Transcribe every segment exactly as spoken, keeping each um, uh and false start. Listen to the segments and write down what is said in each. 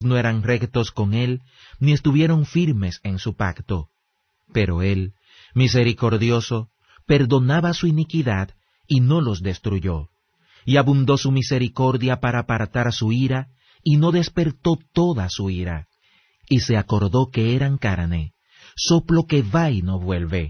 no eran rectos con él, ni estuvieron firmes en su pacto. Pero él, misericordioso, perdonaba su iniquidad y no los destruyó. Y abundó su misericordia para apartar su ira, y no despertó toda su ira. Y se acordó que eran carne, soplo que va y no vuelve.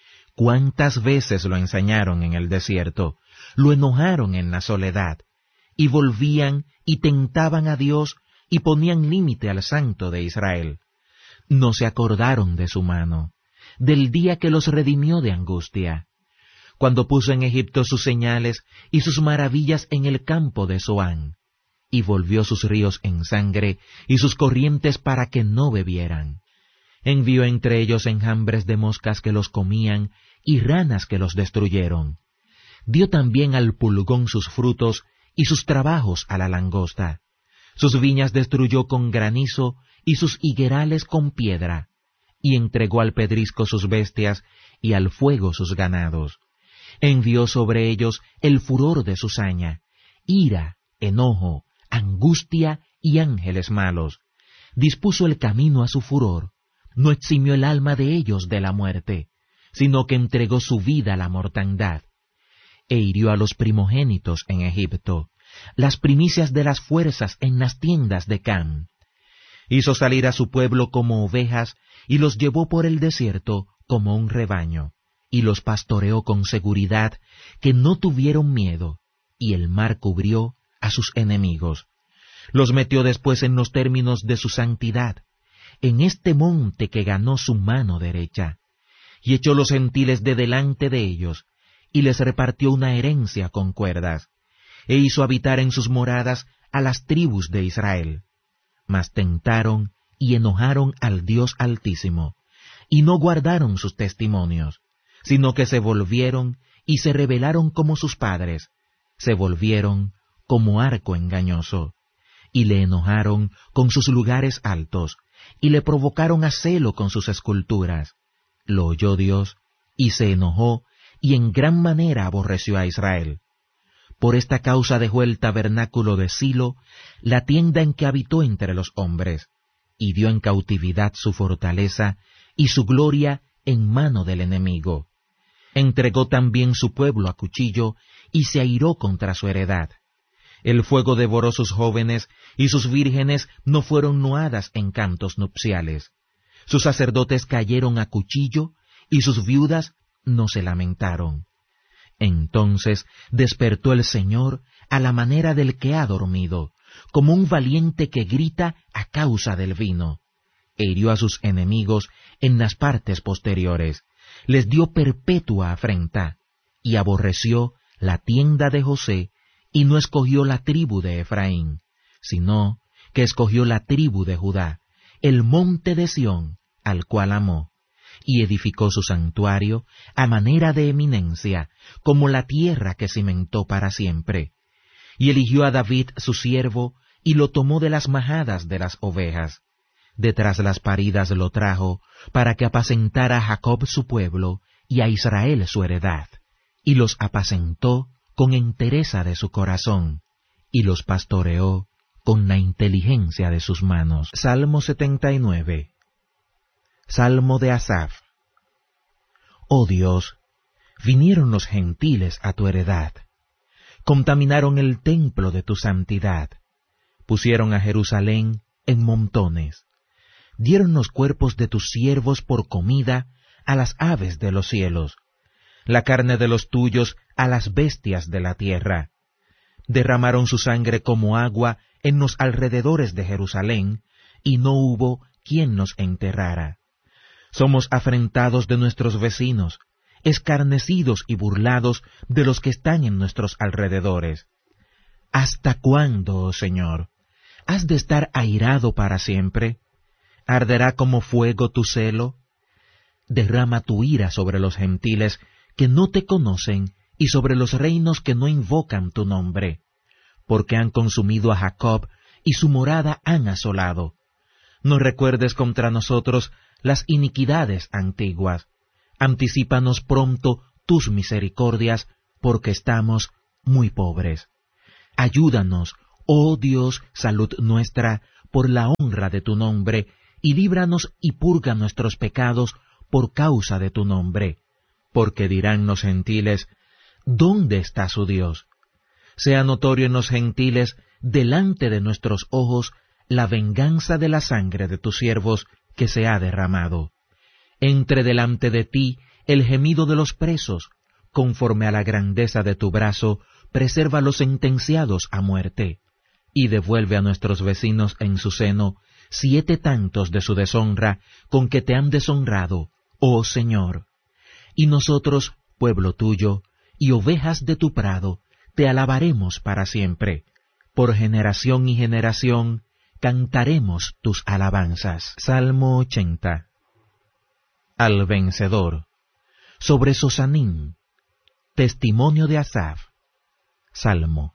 Cuántas veces lo ensañaron en el desierto, lo enojaron en la soledad, y volvían y tentaban a Dios y ponían límite al Santo de Israel. No se acordaron de su mano, del día que los redimió de angustia, cuando puso en Egipto sus señales y sus maravillas en el campo de Zoán, y volvió sus ríos en sangre y sus corrientes para que no bebieran. Envió entre ellos enjambres de moscas que los comían y ranas que los destruyeron. Dio también al pulgón sus frutos y sus trabajos a la langosta. Sus viñas destruyó con granizo y sus higuerales con piedra, y entregó al pedrisco sus bestias y al fuego sus ganados. Envió sobre ellos el furor de su saña, ira, enojo, angustia y ángeles malos. Dispuso el camino a su furor, no eximió el alma de ellos de la muerte, sino que entregó su vida a la mortandad. E hirió a los primogénitos en Egipto, las primicias de las fuerzas en las tiendas de Cam. Hizo salir a su pueblo como ovejas, y los llevó por el desierto como un rebaño, y los pastoreó con seguridad, que no tuvieron miedo, y el mar cubrió a sus enemigos. Los metió después en los términos de su santidad, en este monte que ganó su mano derecha, y echó los gentiles de delante de ellos, y les repartió una herencia con cuerdas, e hizo habitar en sus moradas a las tribus de Israel. Mas tentaron y enojaron al Dios Altísimo, y no guardaron sus testimonios, sino que se volvieron y se rebelaron como sus padres, se volvieron como arco engañoso, y le enojaron con sus lugares altos, y le provocaron a celo con sus esculturas. Lo oyó Dios, y se enojó, y en gran manera aborreció a Israel. Por esta causa dejó el tabernáculo de Silo, la tienda en que habitó entre los hombres, y dio en cautividad su fortaleza y su gloria en mano del enemigo. Entregó también su pueblo a cuchillo, y se airó contra su heredad. El fuego devoró sus jóvenes, y sus vírgenes no fueron noadas en cantos nupciales. Sus sacerdotes cayeron a cuchillo, y sus viudas no se lamentaron. Entonces despertó el Señor a la manera del que ha dormido, como un valiente que grita a causa del vino. E hirió a sus enemigos en las partes posteriores, les dio perpetua afrenta, y aborreció la tienda de José, y no escogió la tribu de Efraín, sino que escogió la tribu de Judá, el monte de Sión, al cual amó, y edificó su santuario a manera de eminencia, como la tierra que cimentó para siempre. Y eligió a David su siervo, y lo tomó de las majadas de las ovejas. Detrás las paridas lo trajo, para que apacentara a Jacob su pueblo, y a Israel su heredad. Y los apacentó con entereza de su corazón, y los pastoreó con la inteligencia de sus manos. Salmo setenta y nueve. Salmo de Asaf. Oh Dios, vinieron los gentiles a tu heredad, contaminaron el templo de tu santidad, pusieron a Jerusalén en montones, dieron los cuerpos de tus siervos por comida a las aves de los cielos, la carne de los tuyos a las bestias de la tierra. Derramaron su sangre como agua en los alrededores de Jerusalén, y no hubo quien nos enterrara. Somos afrentados de nuestros vecinos, escarnecidos y burlados de los que están en nuestros alrededores. ¿Hasta cuándo, oh Señor? ¿Has de estar airado para siempre? ¿Arderá como fuego tu celo? Derrama tu ira sobre los gentiles que no te conocen y sobre los reinos que no invocan tu nombre, porque han consumido a Jacob y su morada han asolado. No recuerdes contra nosotros las iniquidades antiguas. Anticípanos pronto tus misericordias, porque estamos muy pobres. Ayúdanos, oh Dios, salud nuestra, por la honra de tu nombre, y líbranos y purga nuestros pecados por causa de tu nombre. Porque dirán los gentiles, ¿dónde está su Dios? Sea notorio en los gentiles, delante de nuestros ojos, la venganza de la sangre de tus siervos que se ha derramado. Entre delante de ti el gemido de los presos, conforme a la grandeza de tu brazo, preserva los sentenciados a muerte, y devuelve a nuestros vecinos en su seno siete tantos de su deshonra con que te han deshonrado, oh Señor. Y nosotros, pueblo tuyo, y ovejas de tu prado, te alabaremos para siempre. Por generación y generación cantaremos tus alabanzas. Salmo ochenta. Al vencedor. Sobre Sosanim. Testimonio de Asaf. Salmo.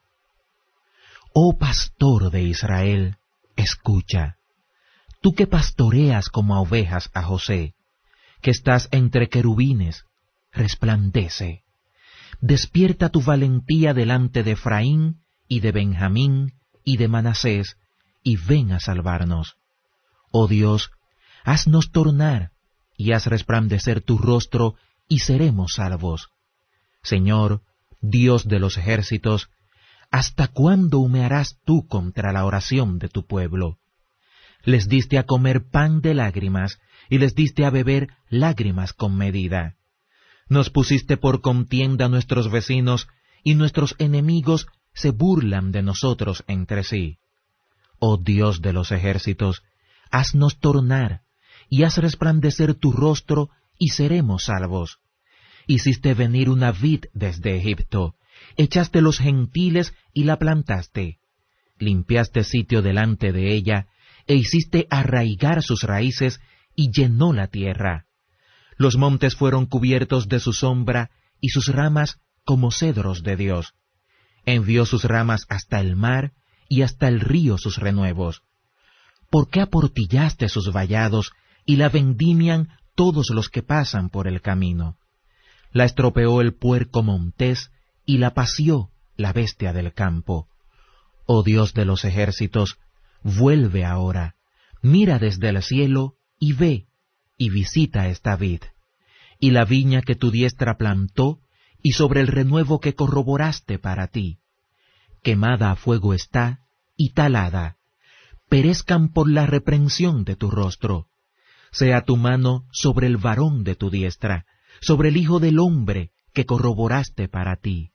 Oh pastor de Israel, escucha. Tú que pastoreas como a ovejas a José, que estás entre querubines, resplandece. Despierta tu valentía delante de Efraín y de Benjamín y de Manasés, y ven a salvarnos. Oh Dios, haznos tornar, y haz resplandecer tu rostro, y seremos salvos. Señor, Dios de los ejércitos, ¿hasta cuándo humearás tú contra la oración de tu pueblo? Les diste a comer pan de lágrimas, y les diste a beber lágrimas con medida. Nos pusiste por contienda a nuestros vecinos, y nuestros enemigos se burlan de nosotros entre sí. Oh Dios de los ejércitos, haznos tornar, y haz resplandecer tu rostro, y seremos salvos. Hiciste venir una vid desde Egipto, echaste los gentiles y la plantaste. Limpiaste sitio delante de ella, e hiciste arraigar sus raíces, y llenó la tierra. Los montes fueron cubiertos de su sombra, y sus ramas como cedros de Dios. Envió sus ramas hasta el mar, y hasta el río sus renuevos. ¿Por qué aportillaste sus vallados, y la vendimian todos los que pasan por el camino? La estropeó el puerco montés, y la pació la bestia del campo. Oh Dios de los ejércitos, vuelve ahora, mira desde el cielo, y ve, y visita esta vid, y la viña que tu diestra plantó, y sobre el renuevo que corroboraste para ti. Quemada a fuego está, y talada, perezcan por la reprensión de tu rostro. Sea tu mano sobre el varón de tu diestra, sobre el hijo del hombre que corroboraste para ti.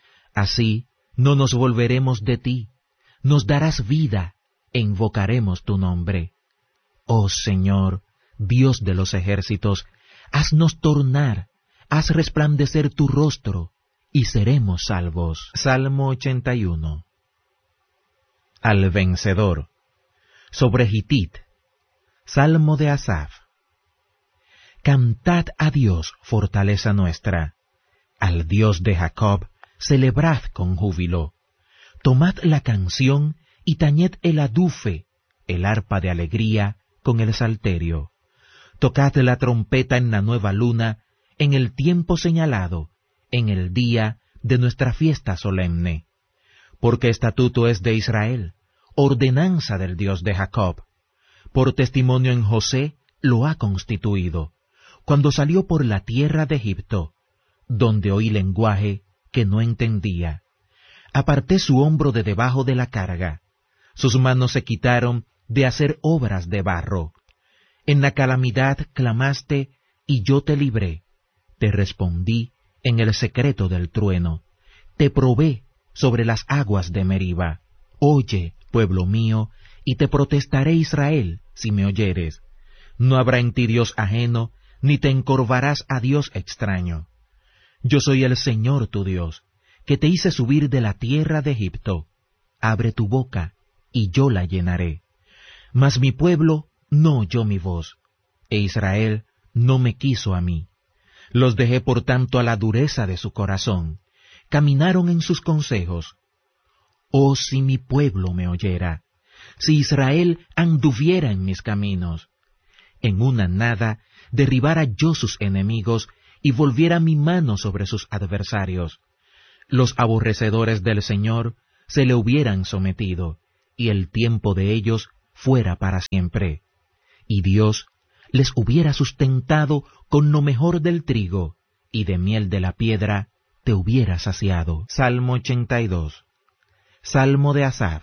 Así no nos volveremos de ti, nos darás vida, e invocaremos tu nombre. Oh Señor, Dios de los ejércitos, haznos tornar, haz resplandecer tu rostro, y seremos salvos. Salmo ochenta y uno. Al vencedor. Sobre Gitit. Salmo de Asaf. Cantad a Dios, fortaleza nuestra. Al Dios de Jacob, celebrad con júbilo. Tomad la canción y tañed el adufe, el arpa de alegría con el salterio. Tocad la trompeta en la nueva luna, en el tiempo señalado, en el día de nuestra fiesta solemne. Porque estatuto es de Israel, ordenanza del Dios de Jacob. Por testimonio en José lo ha constituido, cuando salió por la tierra de Egipto, donde oí lenguaje que no entendía. Aparté su hombro de debajo de la carga, sus manos se quitaron de hacer obras de barro. En la calamidad clamaste, y yo te libré. Te respondí en el secreto del trueno. Te probé sobre las aguas de Meriba. Oye, pueblo mío, y te protestaré, Israel, si me oyeres. No habrá en ti Dios ajeno, ni te encorvarás a Dios extraño. Yo soy el Señor tu Dios, que te hice subir de la tierra de Egipto. Abre tu boca, y yo la llenaré. Mas mi pueblo no oyó mi voz, e Israel no me quiso a mí. Los dejé por tanto a la dureza de su corazón, caminaron en sus consejos. Oh, si mi pueblo me oyera, si Israel anduviera en mis caminos. En una nada derribara yo sus enemigos, y volviera mi mano sobre sus adversarios. Los aborrecedores del Señor se le hubieran sometido, y el tiempo de ellos fuera para siempre, y Dios les hubiera sustentado con lo mejor del trigo, y de miel de la piedra te hubiera saciado. Salmo ochenta y dos. Salmo de Asaf.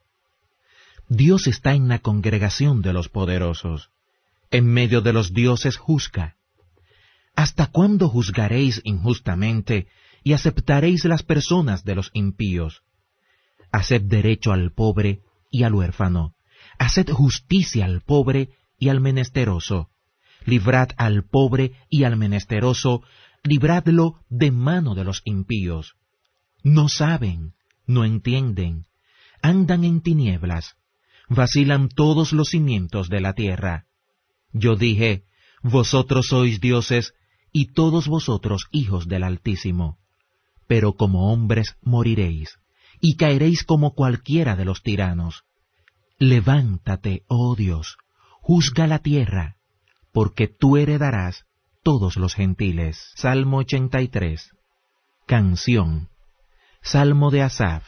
Dios está en la congregación de los poderosos, en medio de los dioses juzga. ¿Hasta cuándo juzgaréis injustamente y aceptaréis las personas de los impíos? Haced derecho al pobre y al huérfano, haced justicia al pobre y al menesteroso. Librad al pobre y al menesteroso, libradlo de mano de los impíos. No saben, no entienden, andan en tinieblas, vacilan todos los cimientos de la tierra. Yo dije, vosotros sois dioses, y todos vosotros hijos del Altísimo. Pero como hombres moriréis, y caeréis como cualquiera de los tiranos. Levántate, oh Dios, juzga la tierra, porque tú heredarás todos los gentiles. Salmo ochenta y tres. Canción. Salmo de Asaf.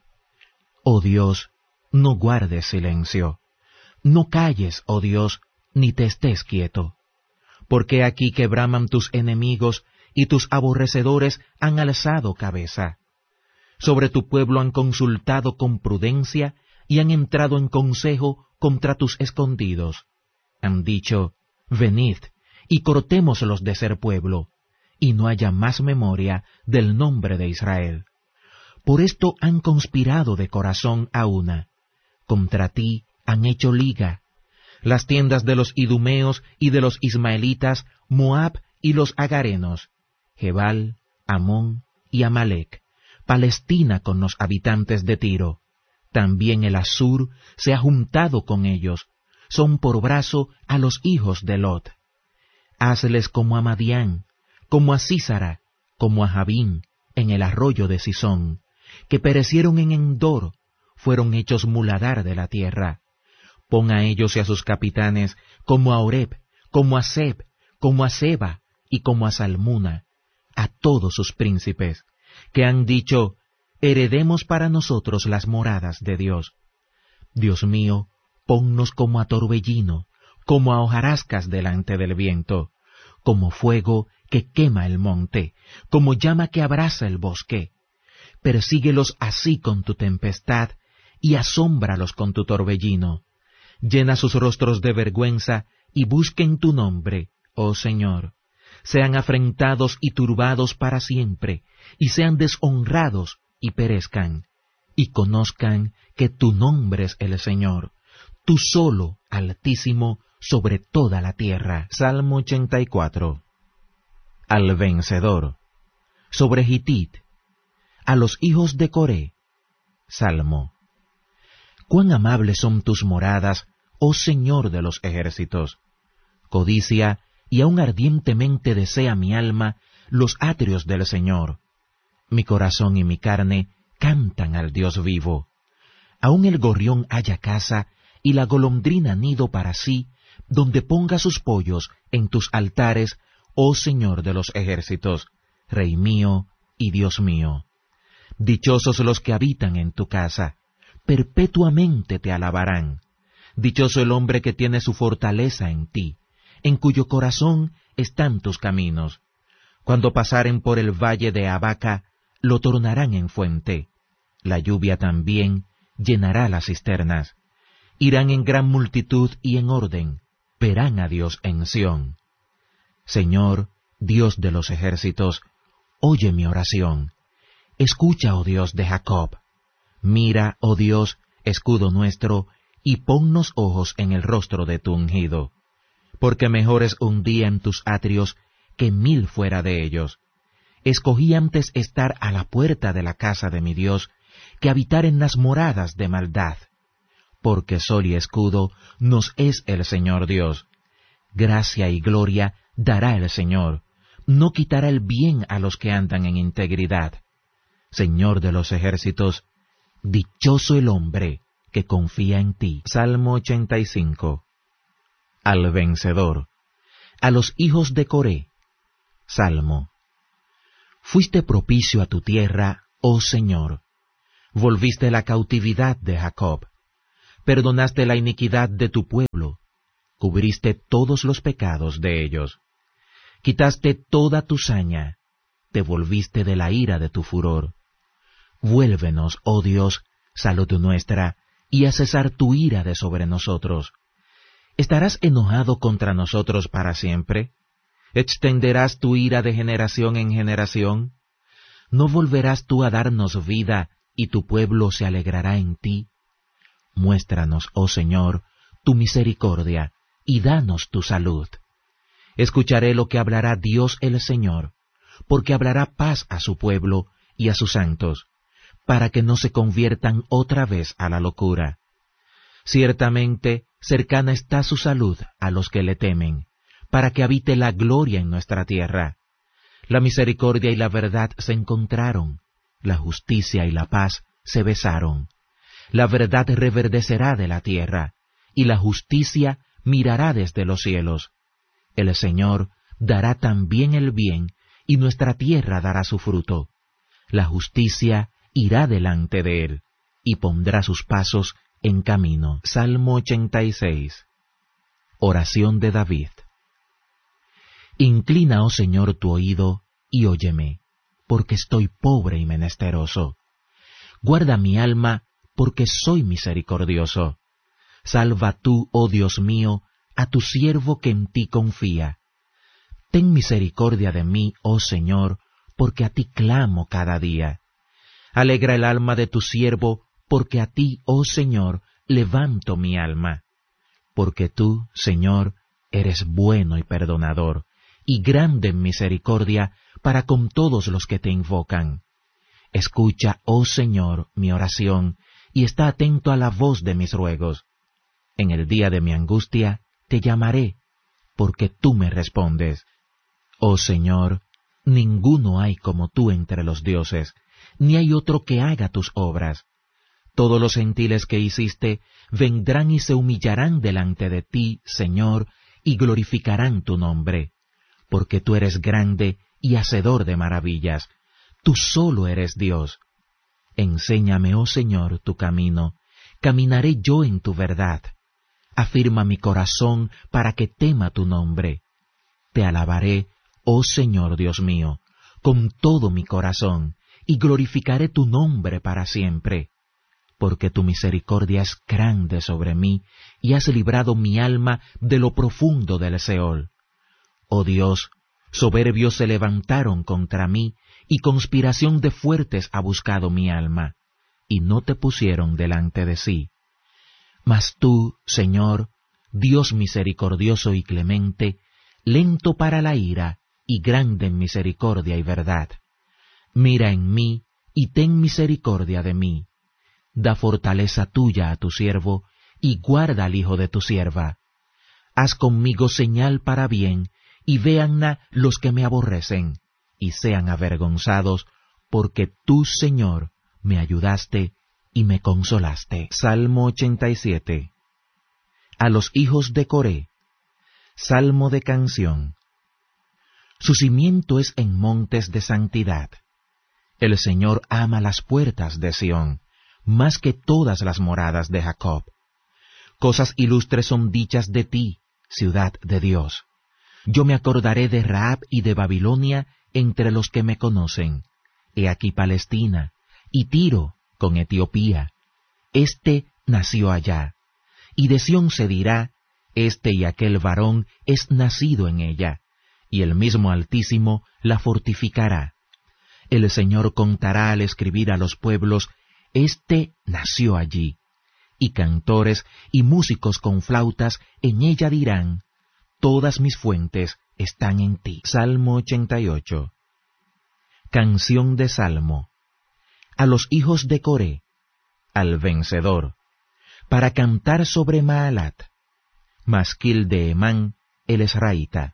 Oh Dios, no guardes silencio, no calles, oh Dios, ni te estés quieto. Porque aquí que braman tus enemigos, y tus aborrecedores han alzado cabeza. Sobre tu pueblo han consultado con prudencia, y han entrado en consejo contra tus escondidos. Han dicho, venid, y cortémoslos de ser pueblo, y no haya más memoria del nombre de Israel. Por esto han conspirado de corazón a una. Contra ti han hecho liga. Las tiendas de los idumeos y de los ismaelitas, Moab y los agarenos, Gebal, Amón y Amalec, Palestina con los habitantes de Tiro. También el Asur se ha juntado con ellos, son por brazo a los hijos de Lot. Hazles como a Madián, como a Sísara, como a Jabín, en el arroyo de Sisón, que perecieron en Endor, fueron hechos muladar de la tierra. Pon a ellos y a sus capitanes como a Oreb, como a Seb, como a Seba y como a Salmuna, a todos sus príncipes, que han dicho, heredemos para nosotros las moradas de Dios. Dios mío, ponnos como a torbellino, como a hojarascas delante del viento, como fuego que quema el monte, como llama que abrasa el bosque. Persíguelos así con tu tempestad, y asómbralos con tu torbellino. Llena sus rostros de vergüenza, y busquen tu nombre, oh Señor. Sean afrentados y turbados para siempre, y sean deshonrados y perezcan, y conozcan que tu nombre es el Señor, tú solo, Altísimo, sobre toda la tierra. Salmo ochenta y cuatro. Al vencedor. Sobre Gitit. A los hijos de Coré. Salmo. Cuán amables son tus moradas, oh Señor de los ejércitos. Codicia y aún ardientemente desea mi alma los atrios del Señor. Mi corazón y mi carne cantan al Dios vivo. Aún el gorrión halla casa y la golondrina nido para sí, donde ponga sus pollos en tus altares, oh Señor de los ejércitos, Rey mío y Dios mío. Dichosos los que habitan en tu casa, perpetuamente te alabarán. Dichoso el hombre que tiene su fortaleza en ti, en cuyo corazón están tus caminos. Cuando pasaren por el valle de Abaca, lo tornarán en fuente. La lluvia también llenará las cisternas. Irán en gran multitud y en orden, verán a Dios en Sión. Señor, Dios de los ejércitos, oye mi oración. Escucha, oh Dios de Jacob. Mira, oh Dios, escudo nuestro, y ponnos ojos en el rostro de tu ungido. Porque mejor es un día en tus atrios que mil fuera de ellos. Escogí antes estar a la puerta de la casa de mi Dios, que habitar en las moradas de maldad. Porque sol y escudo nos es el Señor Dios. Gracia y gloria dará el Señor, no quitará el bien a los que andan en integridad. Señor de los ejércitos, dichoso el hombre que confía en ti. Salmo ochenta y cinco. Al vencedor. A los hijos de Coré. Salmo. Fuiste propicio a tu tierra, oh Señor. Volviste la cautividad de Jacob. perdonaste la iniquidad de tu pueblo, cubriste todos los pecados de ellos. Quitaste toda tu saña, te volviste de la ira de tu furor. Vuélvenos, oh Dios, salud nuestra, y a cesar tu ira de sobre nosotros. ¿Estarás enojado contra nosotros para siempre? ¿Extenderás tu ira de generación en generación? ¿No volverás tú a darnos vida, y tu pueblo se alegrará en ti? Muéstranos, oh Señor, tu misericordia, y danos tu salud. Escucharé lo que hablará Dios el Señor, porque hablará paz a su pueblo y a sus santos, para que no se conviertan otra vez a la locura. Ciertamente, cercana está su salud a los que le temen, para que habite la gloria en nuestra tierra. La misericordia y la verdad se encontraron, la justicia y la paz se besaron. La verdad reverdecerá de la tierra, y la justicia mirará desde los cielos. El Señor dará también el bien, y nuestra tierra dará su fruto. La justicia irá delante de él, y pondrá sus pasos en camino. Salmo ochenta y seis. Oración de David. Inclina, oh Señor, tu oído, y óyeme, porque estoy pobre y menesteroso. Guarda mi alma, porque soy misericordioso. Salva tú, oh Dios mío, a tu siervo que en ti confía. Ten misericordia de mí, oh Señor, porque a ti clamo cada día. Alegra el alma de tu siervo, porque a ti, oh Señor, levanto mi alma. Porque tú, Señor, eres bueno y perdonador, y grande en misericordia para con todos los que te invocan. Escucha, oh Señor, mi oración, y está atento a la voz de mis ruegos. En el día de mi angustia te llamaré, porque tú me respondes. Oh Señor, ninguno hay como tú entre los dioses, ni hay otro que haga tus obras. Todos los gentiles que hiciste vendrán y se humillarán delante de ti, Señor, y glorificarán tu nombre, porque tú eres grande y hacedor de maravillas. Tú solo eres Dios. Enséñame, oh Señor, tu camino, caminaré yo en tu verdad. Afirma mi corazón para que tema tu nombre. Te alabaré, oh Señor Dios mío, con todo mi corazón, y glorificaré tu nombre para siempre. Porque tu misericordia es grande sobre mí, y has librado mi alma de lo profundo del Seol. Oh Dios, soberbios se levantaron contra mí, y conspiración de fuertes ha buscado mi alma, y no te pusieron delante de sí. Mas tú, Señor, Dios misericordioso y clemente, lento para la ira, y grande en misericordia y verdad. Mira en mí, y ten misericordia de mí. Da fortaleza tuya a tu siervo, y guarda al hijo de tu sierva. Haz conmigo señal para bien, y véanla los que me aborrecen, y sean avergonzados, porque tú, Señor, me ayudaste y me consolaste. Salmo ochenta y siete. A los hijos de Coré. Salmo de canción. Su cimiento es en montes de santidad. El Señor ama las puertas de Sión, más que todas las moradas de Jacob. Cosas ilustres son dichas de ti, ciudad de Dios. Yo me acordaré de Rahab y de Babilonia entre los que me conocen. He aquí Palestina, y Tiro con Etiopía. Este nació allá. Y de Sión se dirá, este y aquel varón es nacido en ella, y el mismo Altísimo la fortificará. El Señor contará al escribir a los pueblos, este nació allí. Y cantores y músicos con flautas en ella dirán, todas mis fuentes están en ti. Salmo ochenta y ocho. Canción de Salmo. A los hijos de Coré, al vencedor, para cantar sobre Maalat, masquil de Emán, el esraíta.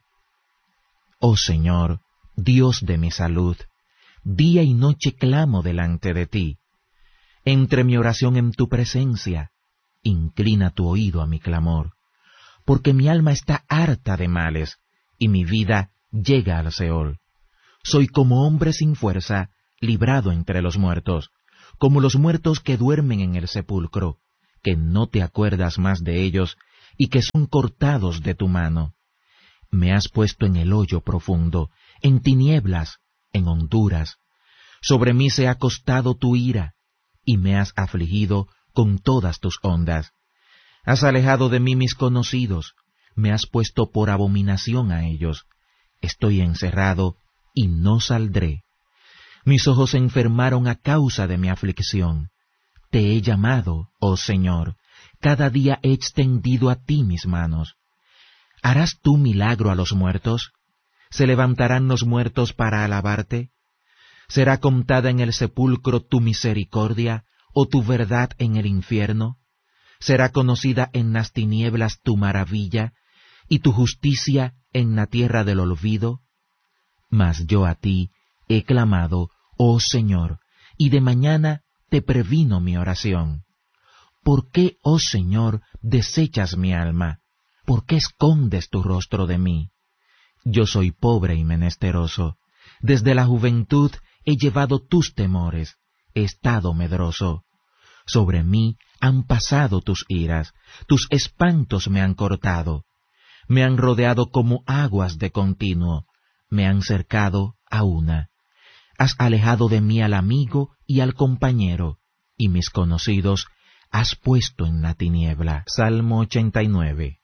Oh Señor, Dios de mi salud, día y noche clamo delante de ti. Entre mi oración en tu presencia, inclina tu oído a mi clamor, porque mi alma está harta de males, y mi vida llega al Seol. Soy como hombre sin fuerza, librado entre los muertos, como los muertos que duermen en el sepulcro, que no te acuerdas más de ellos y que son cortados de tu mano. Me has puesto en el hoyo profundo, en tinieblas, en honduras. Sobre mí se ha acostado tu ira, y me has afligido con todas tus ondas. Has alejado de mí mis conocidos, me has puesto por abominación a ellos. Estoy encerrado y no saldré. Mis ojos se enfermaron a causa de mi aflicción. Te he llamado, oh Señor, cada día he extendido a ti mis manos. ¿Harás tú milagro a los muertos? ¿Se levantarán los muertos para alabarte? ¿Será contada en el sepulcro tu misericordia o tu verdad en el infierno? ¿Será conocida en las tinieblas tu maravilla y tu justicia en la tierra del olvido? Mas yo a ti he clamado, oh Señor, y de mañana te previno mi oración. ¿Por qué, oh Señor, desechas mi alma? ¿Por qué escondes tu rostro de mí? Yo soy pobre y menesteroso. Desde la juventud he llevado tus temores, he estado medroso. Sobre mí han pasado tus iras, tus espantos me han cortado. Me han rodeado como aguas de continuo, me han cercado a una. Has alejado de mí al amigo y al compañero, y mis conocidos has puesto en la tiniebla. Salmo ochenta y nueve.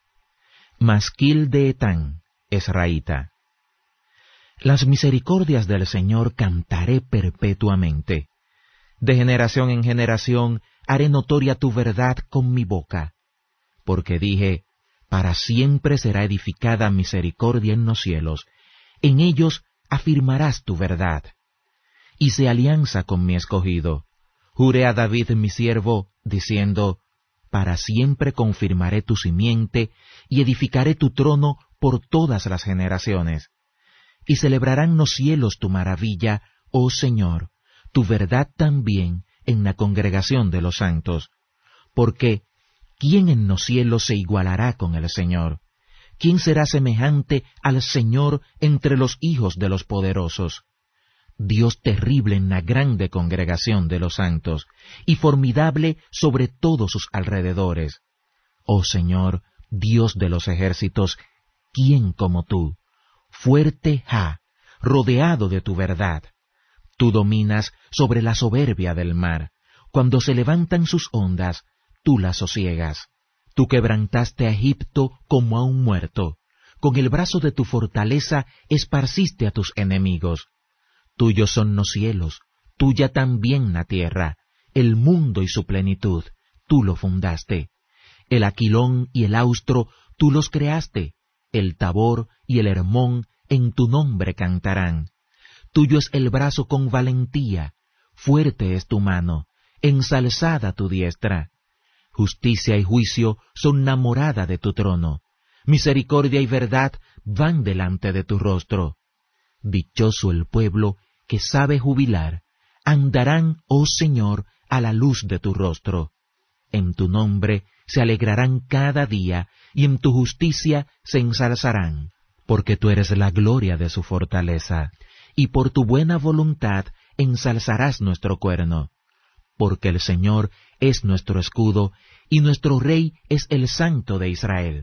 Masquil de Etán, Esraíta. Las misericordias del Señor cantaré perpetuamente. De generación en generación haré notoria tu verdad con mi boca. Porque dije, para siempre será edificada misericordia en los cielos, en ellos afirmarás tu verdad. Hice alianza con mi escogido. Juré a David mi siervo, diciendo, para siempre confirmaré tu simiente y edificaré tu trono por todas las generaciones. Y celebrarán los cielos tu maravilla, oh Señor, tu verdad también en la congregación de los santos. Porque, ¿quién en los cielos se igualará con el Señor? ¿Quién será semejante al Señor entre los hijos de los poderosos? Dios terrible en la grande congregación de los santos, y formidable sobre todos sus alrededores. Oh Señor, Dios de los ejércitos, ¿quién como tú? Fuerte Jah, rodeado de tu verdad. Tú dominas sobre la soberbia del mar. Cuando se levantan sus ondas, tú las sosiegas. Tú quebrantaste a Egipto como a un muerto. Con el brazo de tu fortaleza esparciste a tus enemigos. Tuyos son los cielos, tuya también la tierra, el mundo y su plenitud, tú lo fundaste. El Aquilón y el Austro, tú los creaste. El Tabor y el Hermón en tu nombre cantarán. Tuyo es el brazo con valentía, fuerte es tu mano, ensalzada tu diestra. Justicia y juicio son la morada de tu trono. Misericordia y verdad van delante de tu rostro. Dichoso el pueblo que sabe jubilar. Andarán, oh Señor, a la luz de tu rostro. En tu nombre se alegrarán cada día, y en tu justicia se ensalzarán, porque tú eres la gloria de su fortaleza, y por tu buena voluntad ensalzarás nuestro cuerno. Porque el Señor es nuestro escudo, y nuestro Rey es el Santo de Israel.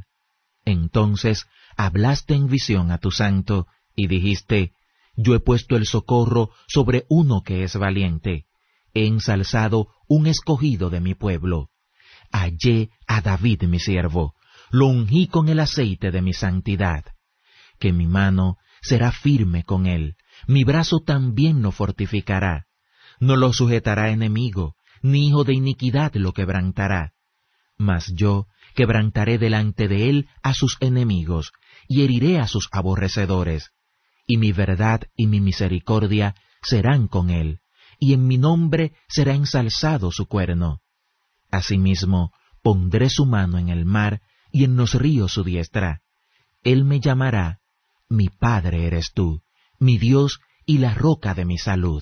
Entonces hablaste en visión a tu santo, y dijiste, yo he puesto el socorro sobre uno que es valiente, he ensalzado un escogido de mi pueblo. Hallé a David mi siervo, lo ungí con el aceite de mi santidad. Que mi mano será firme con él, mi brazo también lo fortificará. No lo sujetará enemigo, ni hijo de iniquidad lo quebrantará. Mas yo quebrantaré delante de él a sus enemigos, y heriré a sus aborrecedores. Y mi verdad y mi misericordia serán con él, y en mi nombre será ensalzado su cuerno. Asimismo, pondré su mano en el mar, y en los ríos su diestra. Él me llamará, mi Padre eres tú, mi Dios y la roca de mi salud.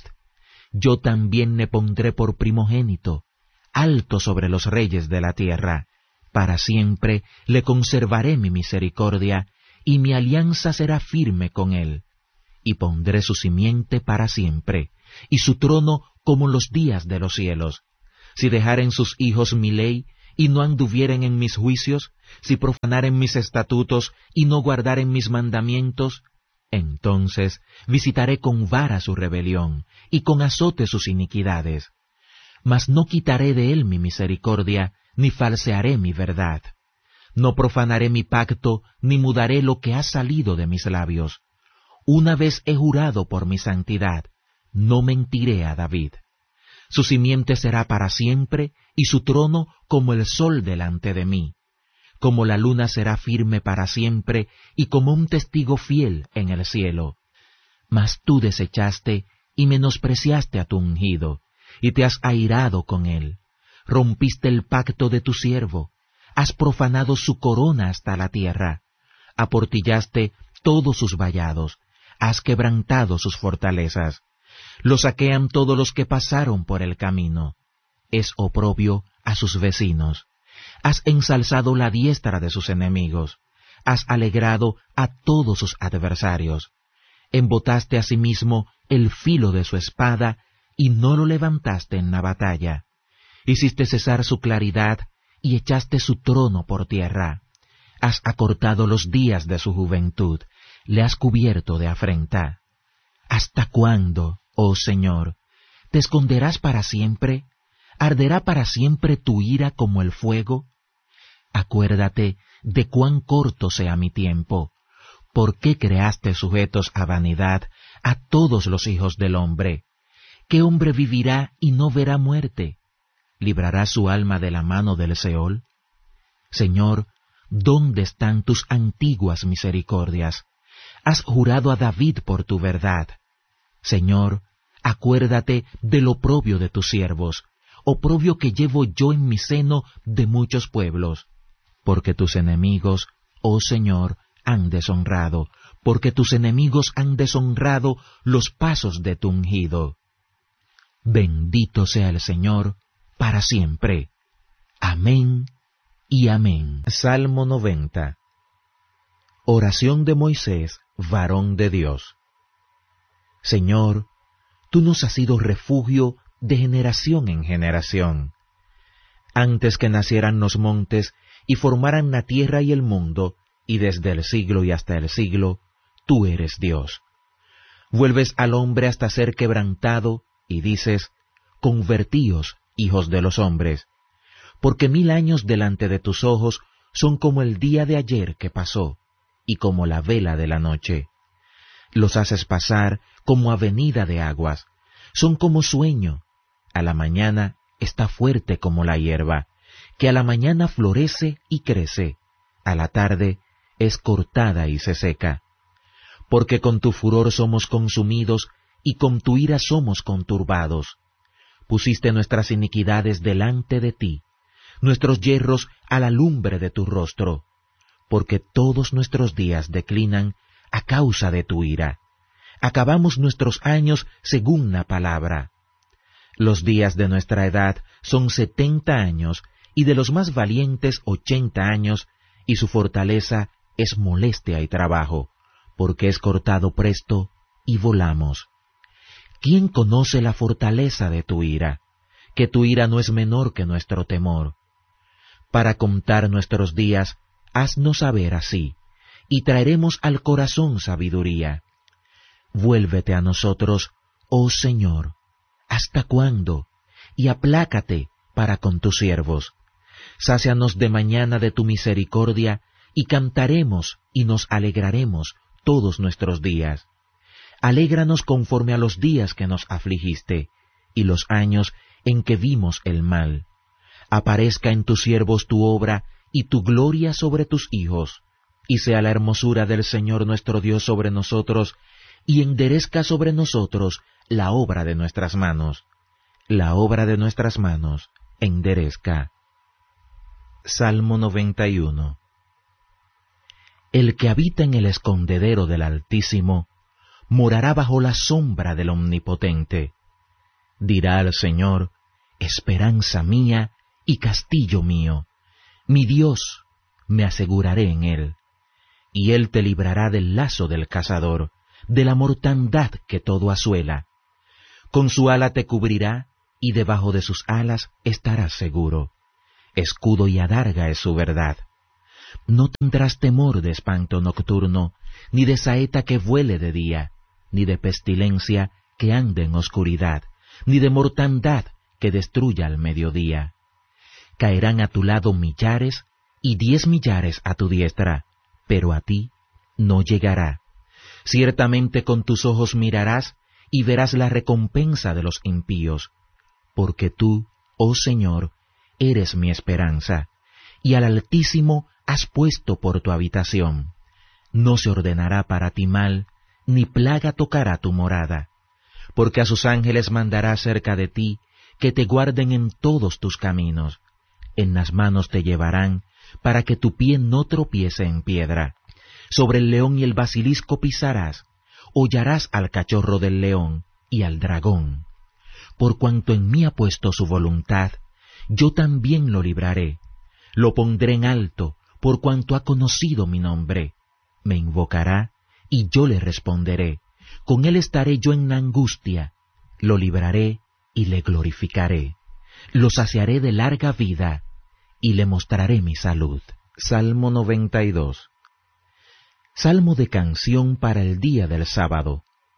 Yo también le pondré por primogénito, alto sobre los reyes de la tierra. Para siempre le conservaré mi misericordia, y mi alianza será firme con él. Y pondré su simiente para siempre, y su trono como los días de los cielos. si dejaren sus hijos mi ley, y no anduvieren en mis juicios, si profanaren mis estatutos, y no guardaren mis mandamientos, entonces visitaré con vara su rebelión, y con azote sus iniquidades. Mas no quitaré de él mi misericordia, ni falsearé mi verdad. No profanaré mi pacto, ni mudaré lo que ha salido de mis labios. Una vez he jurado por mi santidad, no mentiré a David. Su simiente será para siempre, y su trono como el sol delante de mí. Como la luna será firme para siempre, y como un testigo fiel en el cielo. Mas tú desechaste y menospreciaste a tu ungido, y te has airado con él. Rompiste el pacto de tu siervo, has profanado su corona hasta la tierra. Aportillaste todos sus vallados, has quebrantado sus fortalezas. Lo saquean todos los que pasaron por el camino. Es oprobio a sus vecinos. Has ensalzado la diestra de sus enemigos. Has alegrado a todos sus adversarios. Embotaste asimismo el filo de su espada, y no lo levantaste en la batalla. Hiciste cesar su claridad, y echaste su trono por tierra. Has acortado los días de su juventud, le has cubierto de afrenta. ¿Hasta cuándo, oh Señor, te esconderás para siempre? ¿Arderá para siempre tu ira como el fuego? Acuérdate de cuán corto sea mi tiempo. ¿Por qué creaste sujetos a vanidad a todos los hijos del hombre? ¿Qué hombre vivirá y no verá muerte? ¿Librará su alma de la mano del Seol? Señor, ¿dónde están tus antiguas misericordias? Has jurado a David por tu verdad. Señor, acuérdate del oprobio de tus siervos, oprobio que llevo yo en mi seno de muchos pueblos. Porque tus enemigos, oh Señor, han deshonrado, porque tus enemigos han deshonrado los pasos de tu ungido. Bendito sea el Señor para siempre. Amén y amén. Salmo noventa. Oración de Moisés, varón de Dios. Señor, tú nos has sido refugio de generación en generación. Antes que nacieran los montes y formaran la tierra y el mundo, y desde el siglo y hasta el siglo, tú eres Dios. Vuelves al hombre hasta ser quebrantado, y dices, convertíos, hijos de los hombres, porque mil años delante de tus ojos son como el día de ayer que pasó, y como la vela de la noche. Los haces pasar como avenida de aguas, son como sueño. A la mañana está fuerte como la hierba, que a la mañana florece y crece, a la tarde es cortada y se seca. Porque con tu furor somos consumidos, y con tu ira somos conturbados. Pusiste nuestras iniquidades delante de ti, nuestros yerros a la lumbre de tu rostro, porque todos nuestros días declinan a causa de tu ira. Acabamos nuestros años según la palabra. Los días de nuestra edad son setenta años, y de los más valientes ochenta años, y su fortaleza es molestia y trabajo, porque es cortado presto y volamos. ¿Quién conoce la fortaleza de tu ira? Que tu ira no es menor que nuestro temor. Para contar nuestros días, haznos saber así, y traeremos al corazón sabiduría. Vuélvete a nosotros, oh Señor, ¿hasta cuándo? Y aplácate para con tus siervos. Sácianos de mañana de tu misericordia, y cantaremos y nos alegraremos todos nuestros días. Alégranos conforme a los días que nos afligiste, y los años en que vimos el mal. Aparezca en tus siervos tu obra, y tu gloria sobre tus hijos, y sea la hermosura del Señor nuestro Dios sobre nosotros, y enderezca sobre nosotros la obra de nuestras manos. La obra de nuestras manos enderezca. Salmo noventa y uno. El que habita en el escondedero del Altísimo, morará bajo la sombra del Omnipotente. Dirá al Señor, esperanza mía y castillo mío, mi Dios, me aseguraré en él. Y él te librará del lazo del cazador, de la mortandad que todo asuela. Con su ala te cubrirá, y debajo de sus alas estarás seguro. Escudo y adarga es su verdad. No tendrás temor de espanto nocturno, ni de saeta que vuele de día, ni de pestilencia que ande en oscuridad, ni de mortandad que destruya al mediodía. Caerán a tu lado millares y diez millares a tu diestra, pero a ti no llegará. Ciertamente con tus ojos mirarás y verás la recompensa de los impíos, porque tú, oh Señor, eres mi esperanza, y al Altísimo has puesto por tu habitación. No se ordenará para ti mal, ni plaga tocará tu morada, porque a sus ángeles mandará cerca de ti, que te guarden en todos tus caminos. En las manos te llevarán, para que tu pie no tropiece en piedra. Sobre el león y el basilisco pisarás, hollarás al cachorro del león y al dragón. Por cuanto en mí ha puesto su voluntad, yo también lo libraré. Lo pondré en alto, por cuanto ha conocido mi nombre. Me invocará, y yo le responderé. Con él estaré yo en la angustia. Lo libraré y le glorificaré. Lo saciaré de larga vida, y le mostraré mi salud. Salmo noventa y dos. Salmo de canción para el día del sábado.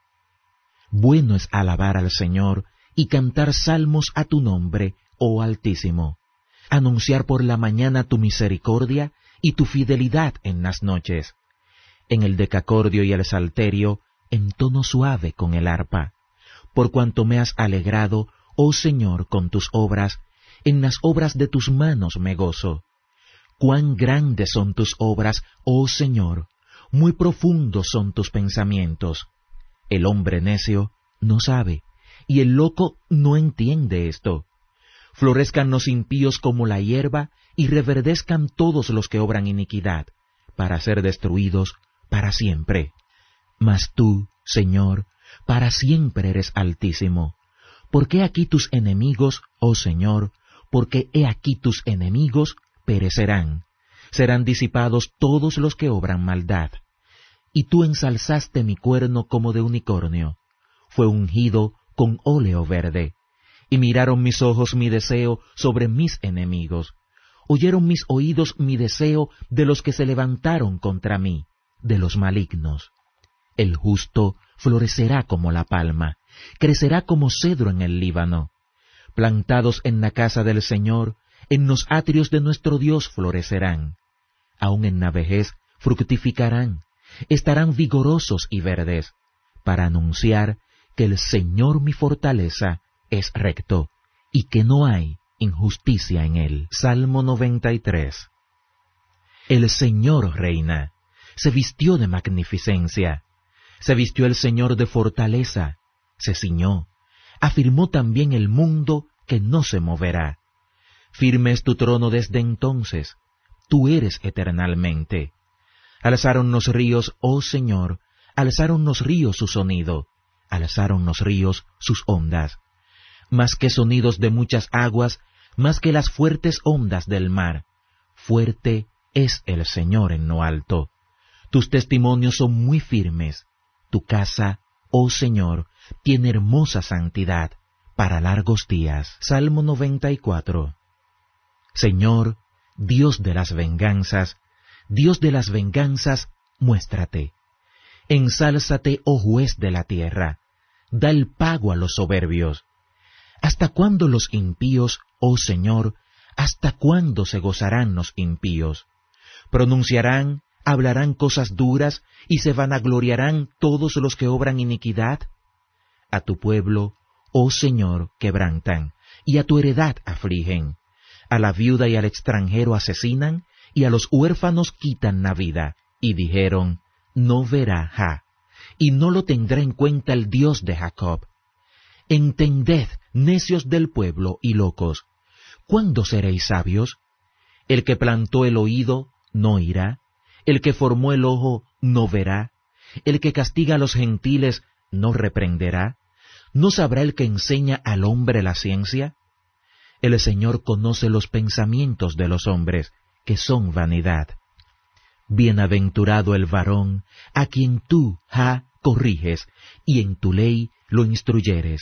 Bueno es alabar al Señor y cantar salmos a tu nombre, oh Altísimo. Anunciar por la mañana tu misericordia y tu fidelidad en las noches. En el decacordio y el salterio, en tono suave con el arpa. Por cuanto me has alegrado, oh Señor, con tus obras, en las obras de tus manos me gozo. Cuán grandes son tus obras, oh Señor, muy profundos son tus pensamientos. El hombre necio no sabe, y el loco no entiende esto. Florezcan los impíos como la hierba, y reverdezcan todos los que obran iniquidad, para ser destruidos para siempre. Mas tú, Señor, para siempre eres altísimo. Porque aquí tus enemigos, oh Señor, porque he aquí tus enemigos perecerán. Serán disipados todos los que obran maldad. Y tú ensalzaste mi cuerno como de unicornio. Fue ungido con óleo verde. Y miraron mis ojos mi deseo sobre mis enemigos. Oyeron mis oídos mi deseo de los que se levantaron contra mí, de los malignos. El justo florecerá como la palma, crecerá como cedro en el Líbano. Plantados en la casa del Señor, en los atrios de nuestro Dios florecerán. Aun en la vejez fructificarán, estarán vigorosos y verdes, para anunciar que el Señor mi fortaleza es recto, y que no hay injusticia en él. Salmo noventa y tres. El Señor reina, se vistió de magnificencia, se vistió el Señor de fortaleza, se ciñó, afirmó también el mundo que no se moverá. Firme es tu trono desde entonces, tú eres eternalmente. Alzaron los ríos, oh Señor, alzaron los ríos su sonido, alzaron los ríos sus ondas. Más que sonidos de muchas aguas, más que las fuertes ondas del mar. Fuerte es el Señor en lo alto. Tus testimonios son muy firmes. Tu casa, oh Señor, tiene hermosa santidad para largos días. Salmo noventa y cuatro. Señor, Dios de las venganzas, Dios de las venganzas, muéstrate. Ensálzate, oh juez de la tierra, da el pago a los soberbios. ¿Hasta cuándo los impíos, oh Señor, hasta cuándo se gozarán los impíos? ¿Pronunciarán, hablarán cosas duras y se vanagloriarán todos los que obran iniquidad? A tu pueblo, oh Señor, quebrantan, y a tu heredad afligen. A la viuda y al extranjero asesinan, y a los huérfanos quitan la vida. Y dijeron, no verá Jah, y no lo tendrá en cuenta el Dios de Jacob. Entended, necios del pueblo y locos, ¿cuándo seréis sabios? El que plantó el oído no oirá, el que formó el ojo no verá, el que castiga a los gentiles no reprenderá, ¿no sabrá el que enseña al hombre la ciencia? El Señor conoce los pensamientos de los hombres, que son vanidad. Bienaventurado el varón, a quien tú, Jah, corriges, y en tu ley lo instruyeres,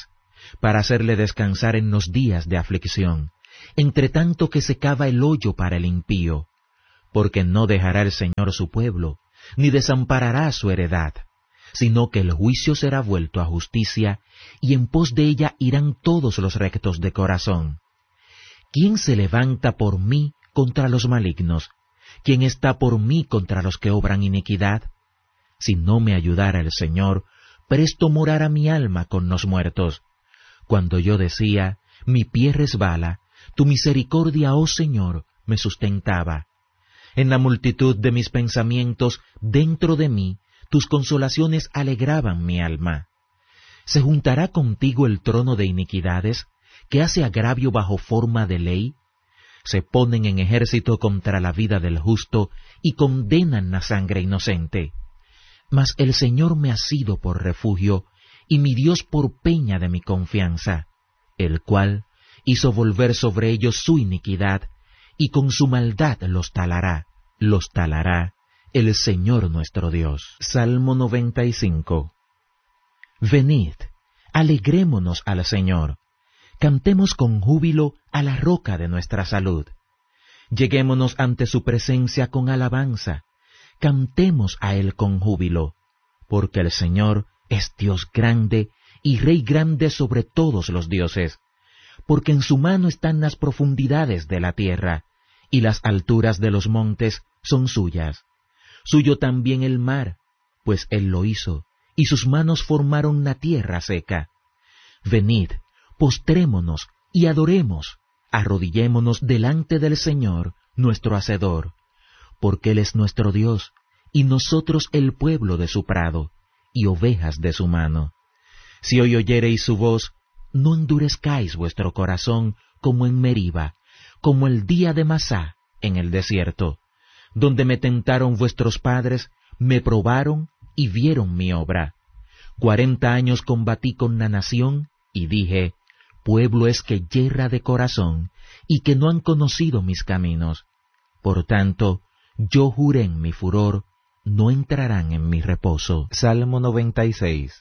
para hacerle descansar en los días de aflicción, entre tanto que se cava el hoyo para el impío, porque no dejará el Señor su pueblo, ni desamparará su heredad, sino que el juicio será vuelto a justicia, y en pos de ella irán todos los rectos de corazón. ¿Quién se levanta por mí contra los malignos? ¿Quién está por mí contra los que obran iniquidad? Si no me ayudara el Señor, presto morara mi alma con los muertos. Cuando yo decía, mi pie resbala, tu misericordia, oh Señor, me sustentaba. En la multitud de mis pensamientos, dentro de mí, tus consolaciones alegraban mi alma. ¿Se juntará contigo el trono de iniquidades, que hace agravio bajo forma de ley? Se ponen en ejército contra la vida del justo y condenan la sangre inocente. Mas el Señor me ha sido por refugio, y mi Dios por peña de mi confianza, el cual hizo volver sobre ellos su iniquidad, y con su maldad los talará, los talará el Señor nuestro Dios. Salmo noventa y cinco. Venid, alegrémonos al Señor, cantemos con júbilo a la roca de nuestra salud. Lleguémonos ante su presencia con alabanza, cantemos a Él con júbilo, porque el Señor es Dios grande y Rey grande sobre todos los dioses, porque en su mano están las profundidades de la tierra, y las alturas de los montes son suyas. Suyo también el mar, pues Él lo hizo, y sus manos formaron la tierra seca. Venid, postrémonos y adoremos, arrodillémonos delante del Señor, nuestro Hacedor, porque Él es nuestro Dios, y nosotros el pueblo de su prado, y ovejas de su mano. Si hoy oyereis su voz, no endurezcáis vuestro corazón como en Meriba, como el día de Masá en el desierto, donde me tentaron vuestros padres, me probaron y vieron mi obra. Cuarenta años combatí con la nación, y dije, pueblo es que yerra de corazón, y que no han conocido mis caminos. Por tanto, yo juré en mi furor, no entrarán en mi reposo. Salmo noventa y seis.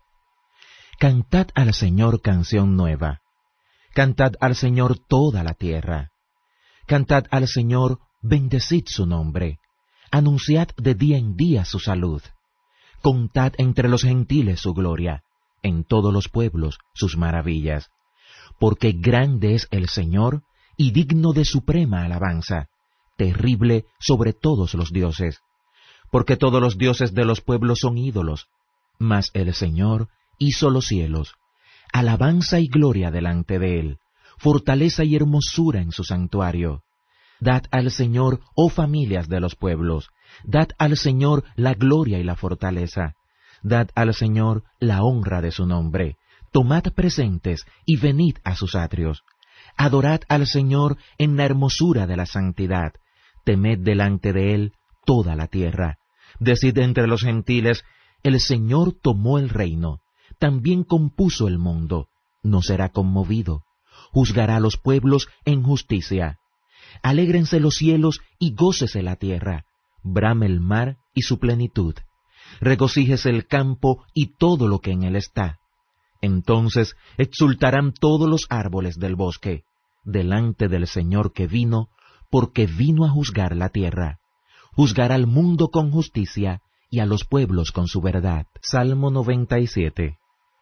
Cantad al Señor canción nueva. Cantad al Señor toda la tierra. Cantad al Señor, bendecid su nombre. Anunciad de día en día su salud. Contad entre los gentiles su gloria, en todos los pueblos sus maravillas. Porque grande es el Señor, y digno de suprema alabanza, terrible sobre todos los dioses. Porque todos los dioses de los pueblos son ídolos, mas el Señor hizo los cielos. Alabanza y gloria delante de Él, fortaleza y hermosura en su santuario. Dad al Señor, oh familias de los pueblos, dad al Señor la gloria y la fortaleza. Dad al Señor la honra de su nombre. Tomad presentes y venid a sus atrios. Adorad al Señor en la hermosura de la santidad. Temed delante de Él toda la tierra. Decid entre los gentiles, el Señor tomó el reino, también compuso el mundo, no será conmovido. Juzgará a los pueblos en justicia. Alégrense los cielos y gócese la tierra. Brame el mar y su plenitud. Regocíjese el campo y todo lo que en él está. Entonces exultarán todos los árboles del bosque, delante del Señor que vino, porque vino a juzgar la tierra. Juzgará al mundo con justicia y a los pueblos con su verdad. Salmo noventa y siete.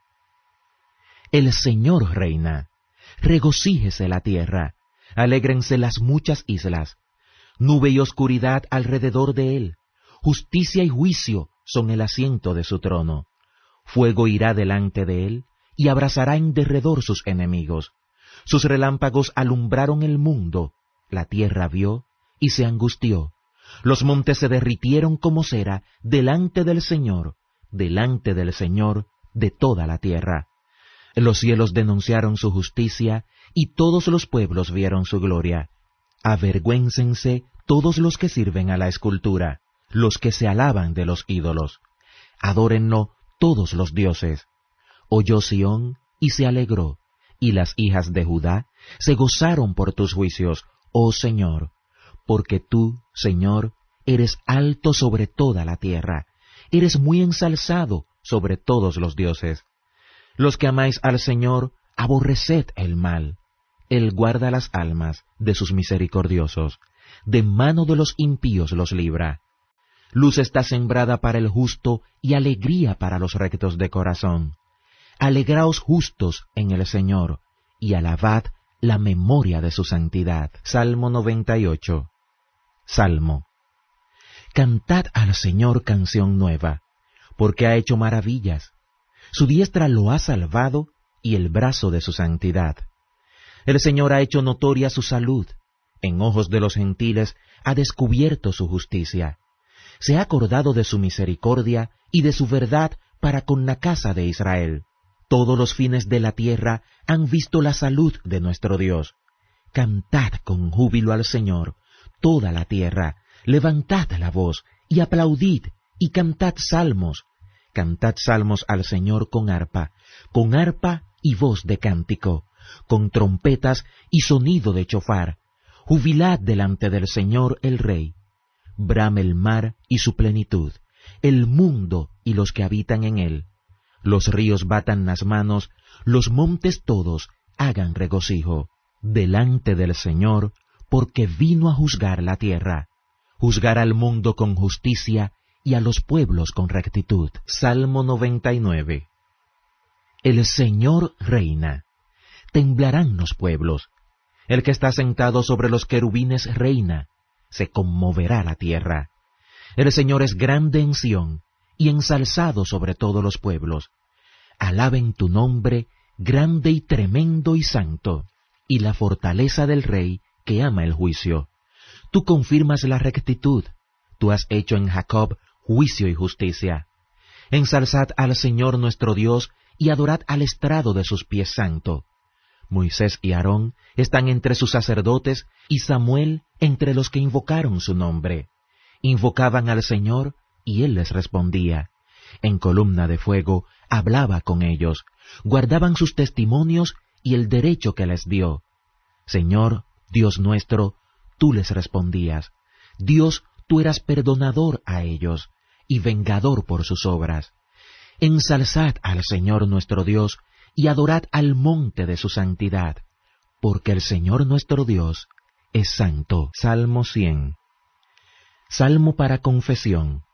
El Señor reina. Regocíjese la tierra. Alégrense las muchas islas. Nube y oscuridad alrededor de él. Justicia y juicio son el asiento de su trono. Fuego irá delante de él, y abrazará en derredor sus enemigos. Sus relámpagos alumbraron el mundo. La tierra vio y se angustió. Los montes se derritieron como cera delante del Señor, delante del Señor de toda la tierra. Los cielos denunciaron su justicia, y todos los pueblos vieron su gloria. Avergüéncense todos los que sirven a la escultura, los que se alaban de los ídolos. Adórenlo todos los dioses. Oyó Sión y se alegró, y las hijas de Judá se gozaron por tus juicios, oh Señor, porque tú, Señor, eres alto sobre toda la tierra, eres muy ensalzado sobre todos los dioses. Los que amáis al Señor, aborreced el mal. Él guarda las almas de sus misericordiosos, de mano de los impíos los libra. Luz está sembrada para el justo y alegría para los rectos de corazón. Alegraos justos en el Señor, y alabad la memoria de su santidad. Salmo noventa y ocho. Salmo. Cantad al Señor canción nueva, porque ha hecho maravillas. Su diestra lo ha salvado, y el brazo de su santidad. El Señor ha hecho notoria su salud, en ojos de los gentiles ha descubierto su justicia. Se ha acordado de su misericordia y de su verdad para con la casa de Israel. Todos los fines de la tierra han visto la salud de nuestro Dios. Cantad con júbilo al Señor, toda la tierra, levantad la voz, y aplaudid, y cantad salmos. Cantad salmos al Señor con arpa, con arpa y voz de cántico, con trompetas y sonido de chofar. Jubilad delante del Señor el Rey. Brame el mar y su plenitud, el mundo y los que habitan en él. Los ríos batan las manos, los montes todos hagan regocijo delante del Señor, porque vino a juzgar la tierra, juzgar al mundo con justicia y a los pueblos con rectitud. Salmo noventa y nueve. El Señor reina, temblarán los pueblos. El que está sentado sobre los querubines reina, se conmoverá la tierra. El Señor es grande en Sión, y ensalzado sobre todos los pueblos. Alaben tu nombre, grande y tremendo y santo, y la fortaleza del Rey que ama el juicio. Tú confirmas la rectitud, tú has hecho en Jacob juicio y justicia. Ensalzad al Señor nuestro Dios, y adorad al estrado de sus pies santo. Moisés y Aarón están entre sus sacerdotes, y Samuel entre los que invocaron su nombre. Invocaban al Señor, y él les respondía. En columna de fuego hablaba con ellos, guardaban sus testimonios y el derecho que les dio. Señor, Dios nuestro, tú les respondías. Dios, tú eras perdonador a ellos, y vengador por sus obras. Ensalzad al Señor nuestro Dios, y adorad al monte de su santidad, porque el Señor nuestro Dios es santo. Salmo cien. Salmo para confesión.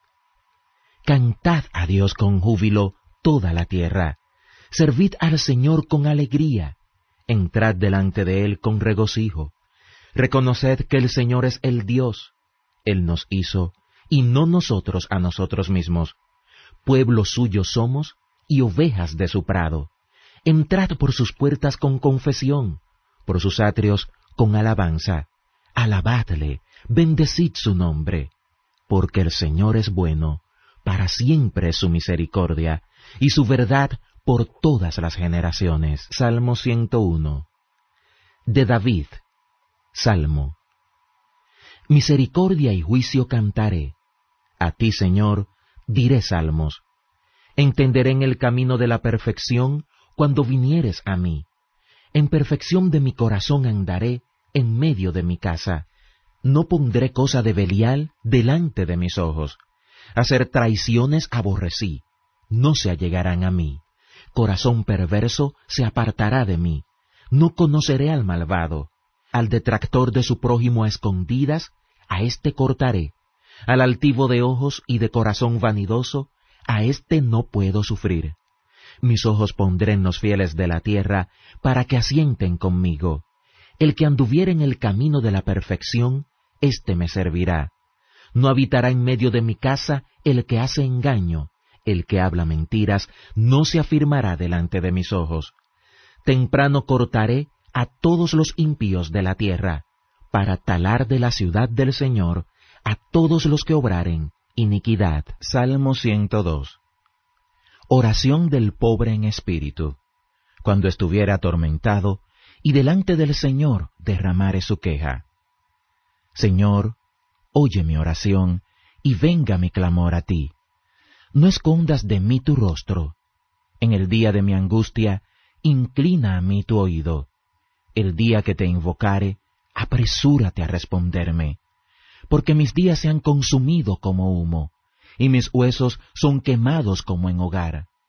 Cantad a Dios con júbilo toda la tierra. Servid al Señor con alegría. Entrad delante de Él con regocijo. Reconoced que el Señor es el Dios. Él nos hizo, y no nosotros a nosotros mismos. Pueblo suyo somos, y ovejas de su prado. Entrad por sus puertas con confesión, por sus atrios con alabanza. Alabadle, bendecid su nombre, porque el Señor es bueno, para siempre es su misericordia, y su verdad por todas las generaciones. Salmo ciento uno. De David. Salmo. Misericordia y juicio cantaré. A ti, Señor, diré salmos. Entenderé en el camino de la perfección cuando vinieres a mí. En perfección de mi corazón andaré en medio de mi casa. No pondré cosa de Belial delante de mis ojos. Hacer traiciones aborrecí, no se allegarán a mí. Corazón perverso se apartará de mí. No conoceré al malvado. Al detractor de su prójimo a escondidas, a éste cortaré. Al altivo de ojos y de corazón vanidoso, a éste no puedo sufrir. Mis ojos pondré en los fieles de la tierra, para que asienten conmigo. El que anduviere en el camino de la perfección, éste me servirá. No habitará en medio de mi casa el que hace engaño, el que habla mentiras, no se afirmará delante de mis ojos. Temprano cortaré a todos los impíos de la tierra, para talar de la ciudad del Señor a todos los que obraren iniquidad. Salmo ciento dos. Oración del pobre en espíritu. Cuando estuviera atormentado, y delante del Señor derramare su queja. Señor, oye mi oración, y venga mi clamor a ti. No escondas de mí tu rostro. En el día de mi angustia, inclina a mí tu oído. El día que te invocare, apresúrate a responderme. Porque mis días se han consumido como humo, y mis huesos son quemados como en hogar.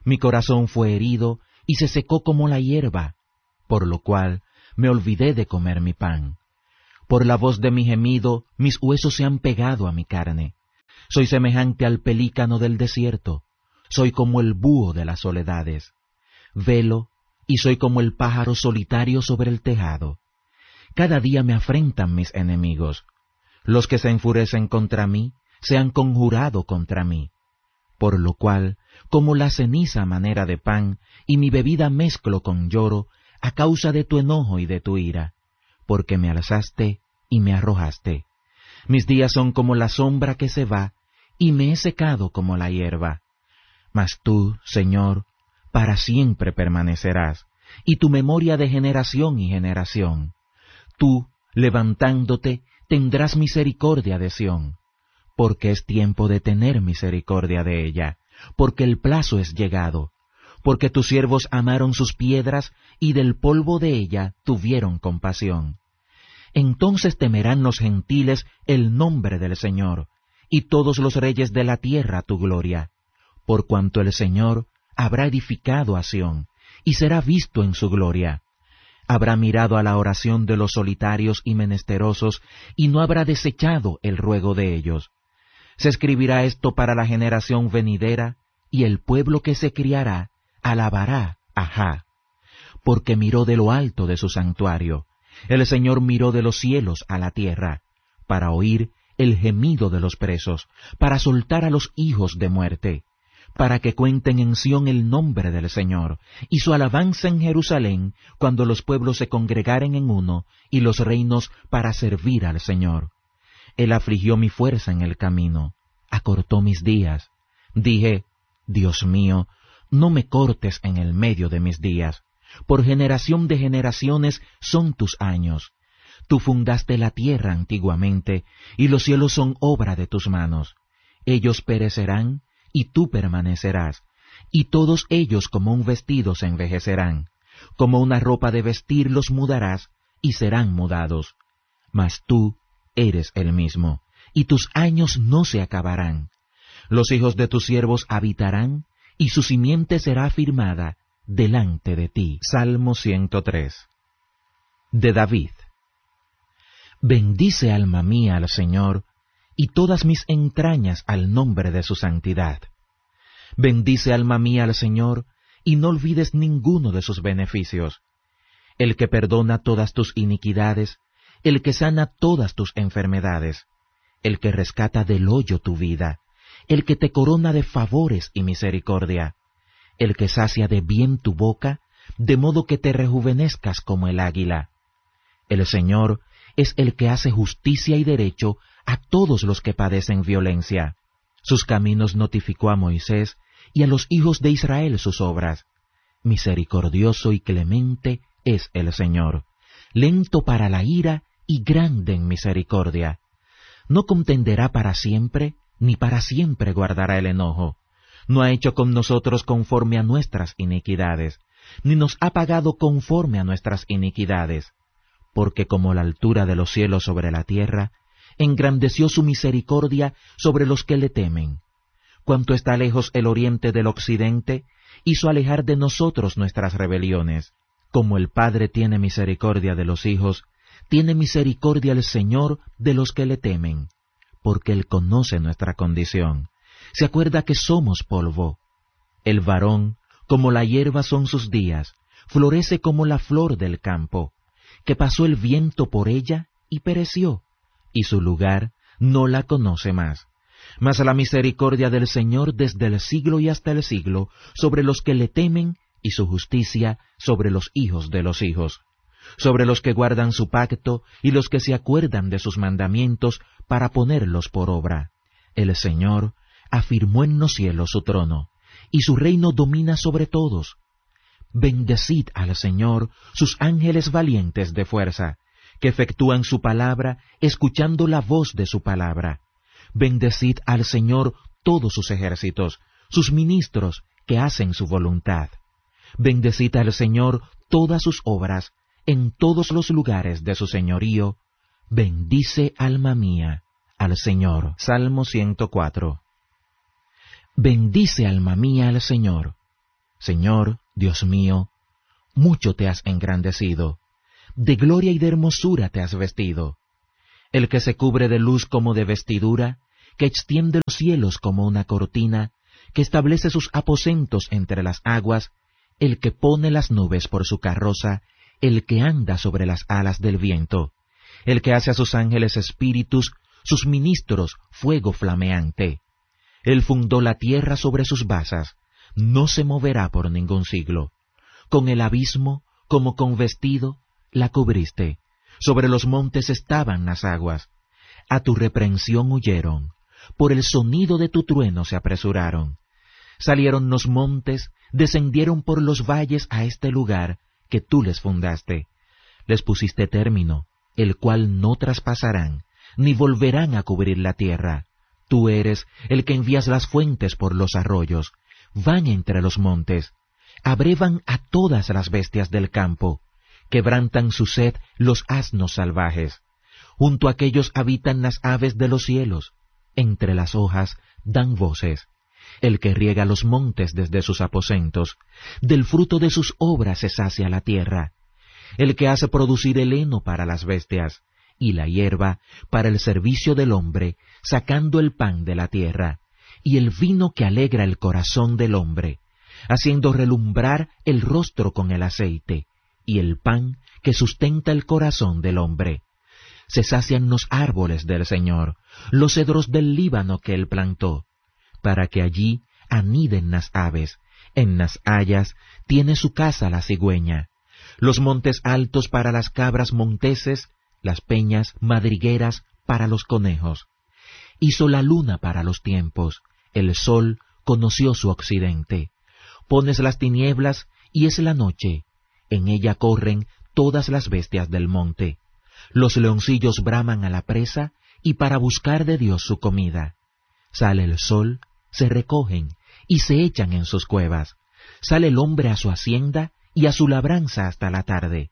Mi corazón fue herido y se secó como la hierba, por lo cual me olvidé de comer mi pan. Por la voz de mi gemido, mis huesos se han pegado a mi carne. Soy semejante al pelícano del desierto, soy como el búho de las soledades. Velo, y soy como el pájaro solitario sobre el tejado. Cada día me afrentan mis enemigos. Los que se enfurecen contra mí se han conjurado contra mí. Por lo cual, como la ceniza a manera de pan, y mi bebida mezclo con lloro, a causa de tu enojo y de tu ira, porque me alzaste y me arrojaste. Mis días son como la sombra que se va, y me he secado como la hierba. Mas tú, Señor, para siempre permanecerás, y tu memoria de generación y generación. Tú, levantándote, tendrás misericordia de Sión, porque es tiempo de tener misericordia de ella, porque el plazo es llegado, porque tus siervos amaron sus piedras, y del polvo de ella tuvieron compasión. Entonces temerán los gentiles el nombre del Señor, y todos los reyes de la tierra tu gloria, por cuanto el Señor habrá edificado a Sión, y será visto en su gloria. Habrá mirado a la oración de los solitarios y menesterosos, y no habrá desechado el ruego de ellos. Se escribirá esto para la generación venidera, y el pueblo que se criará alabará a Jah. Porque miró de lo alto de su santuario, el Señor miró de los cielos a la tierra, para oír el gemido de los presos, para soltar a los hijos de muerte, para que cuenten en Sión el nombre del Señor, y su alabanza en Jerusalén, cuando los pueblos se congregaren en uno, y los reinos para servir al Señor. Él afligió mi fuerza en el camino, acortó mis días. Dije, Dios mío, no me cortes en el medio de mis días. Por generación de generaciones son tus años. Tú fundaste la tierra antiguamente, y los cielos son obra de tus manos. Ellos perecerán, y tú permanecerás, y todos ellos como un vestido se envejecerán. Como una ropa de vestir los mudarás, y serán mudados. Mas tú eres el mismo, y tus años no se acabarán. Los hijos de tus siervos habitarán, y su simiente será afirmada delante de ti. Salmo ciento tres. De David. Bendice alma mía al Señor, y todas mis entrañas al nombre de su santidad. Bendice alma mía al Señor, y no olvides ninguno de sus beneficios. El que perdona todas tus iniquidades, el que sana todas tus enfermedades, el que rescata del hoyo tu vida, el que te corona de favores y misericordia, el que sacia de bien tu boca, de modo que te rejuvenezcas como el águila. El Señor es el que hace justicia y derecho a todos los que padecen violencia. Sus caminos notificó a Moisés, y a los hijos de Israel sus obras. Misericordioso y clemente es el Señor, lento para la ira y grande en misericordia. No contenderá para siempre, ni para siempre guardará el enojo. No ha hecho con nosotros conforme a nuestras iniquidades, ni nos ha pagado conforme a nuestras iniquidades. Porque como la altura de los cielos sobre la tierra, engrandeció su misericordia sobre los que le temen. Cuanto está lejos el oriente del occidente, hizo alejar de nosotros nuestras rebeliones. Como el Padre tiene misericordia de los hijos, tiene misericordia el Señor de los que le temen, porque Él conoce nuestra condición. Se acuerda que somos polvo. El varón, como la hierba son sus días, florece como la flor del campo, que pasó el viento por ella y pereció, y su lugar no la conoce más. Mas la misericordia del Señor desde el siglo y hasta el siglo sobre los que le temen, y su justicia sobre los hijos de los hijos, sobre los que guardan su pacto y los que se acuerdan de sus mandamientos para ponerlos por obra. El Señor afirmó en los cielos su trono, y su reino domina sobre todos. Bendecid al Señor sus ángeles valientes de fuerza, que efectúan su palabra, escuchando la voz de su palabra. Bendecid al Señor todos sus ejércitos, sus ministros que hacen su voluntad. Bendecid al Señor todas sus obras, en todos los lugares de su señorío. Bendice alma mía al Señor. Salmo ciento cuatro. Bendice alma mía al Señor. Señor, Dios mío, mucho te has engrandecido, de gloria y de hermosura te has vestido. El que se cubre de luz como de vestidura, que extiende los cielos como una cortina, que establece sus aposentos entre las aguas, el que pone las nubes por su carroza, el que anda sobre las alas del viento, el que hace a sus ángeles espíritus, sus ministros fuego flameante. Él fundó la tierra sobre sus basas, no se moverá por ningún siglo. Con el abismo, como con vestido, la cubriste. Sobre los montes estaban las aguas. A tu reprensión huyeron, por el sonido de tu trueno se apresuraron. Salieron los montes, descendieron por los valles a este lugar que tú les fundaste. Les pusiste término, el cual no traspasarán, ni volverán a cubrir la tierra. Tú eres el que envías las fuentes por los arroyos, van entre los montes, abrevan a todas las bestias del campo, quebrantan su sed los asnos salvajes. Junto a aquellos habitan las aves de los cielos, entre las hojas dan voces. El que riega los montes desde sus aposentos, del fruto de sus obras se sacia la tierra. El que hace producir el heno para las bestias, y la hierba para el servicio del hombre, sacando el pan de la tierra, y el vino que alegra el corazón del hombre, haciendo relumbrar el rostro con el aceite, y el pan que sustenta el corazón del hombre. Se sacian los árboles del Señor, los cedros del Líbano que él plantó, para que allí aniden las aves, en las hayas tiene su casa la cigüeña, los montes altos para las cabras monteses, las peñas madrigueras para los conejos. Hizo la luna para los tiempos, el sol conoció su occidente. Pones las tinieblas y es la noche, en ella corren todas las bestias del monte. Los leoncillos braman a la presa y para buscar de Dios su comida. Sale el sol, se recogen y se echan en sus cuevas. Sale el hombre a su hacienda y a su labranza hasta la tarde.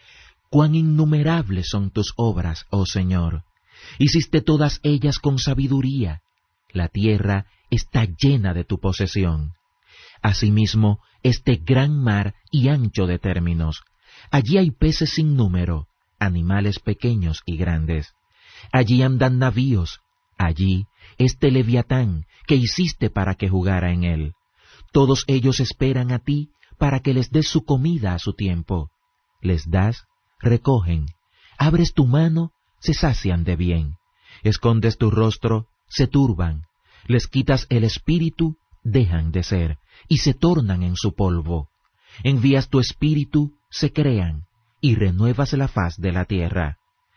Cuán innumerables son tus obras, oh Señor. Hiciste todas ellas con sabiduría. La tierra está llena de tu posesión. Asimismo, este gran mar y ancho de términos. Allí hay peces sin número, animales pequeños y grandes. Allí andan navíos, allí este leviatán que hiciste para que jugara en él. Todos ellos esperan a ti para que les des su comida a su tiempo. Les das, recogen. Abres tu mano, se sacian de bien. Escondes tu rostro, se turban. Les quitas el espíritu, dejan de ser, y se tornan en su polvo. Envías tu espíritu, se crean, y renuevas la faz de la tierra.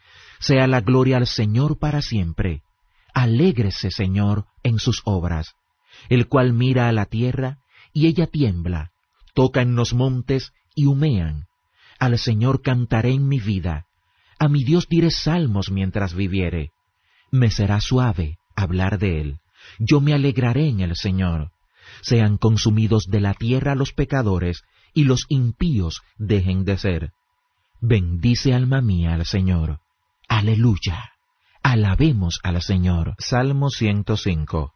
Sea la gloria al Señor para siempre. Alégrese, Señor, en sus obras, el cual mira a la tierra, y ella tiembla, toca en los montes, y humean. Al Señor cantaré en mi vida, a mi Dios diré salmos mientras viviere. Me será suave hablar de él, yo me alegraré en el Señor. Sean consumidos de la tierra los pecadores, y los impíos dejen de ser. Bendice alma mía al Señor. Aleluya. Alabemos al Señor. Salmo ciento cinco.